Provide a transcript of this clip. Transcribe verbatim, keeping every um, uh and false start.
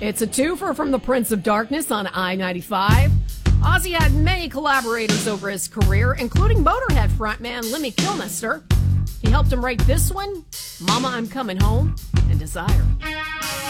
It's a twofer from the Prince of Darkness on I ninety-five. Ozzy had many collaborators over his career, including Motorhead frontman Lemmy Kilmister. He helped him write this one, Mama I'm Coming Home, and Desire.